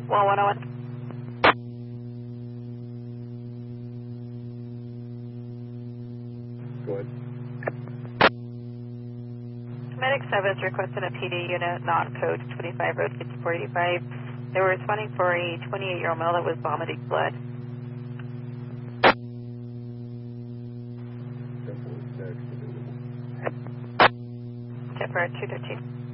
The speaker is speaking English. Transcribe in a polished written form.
Well, 101. Go ahead. Medic 7 is requesting a PD unit, non-code 25 road 5485. They were responding for a 28-year-old male that was vomiting blood. 10-4, next. Temper at 213.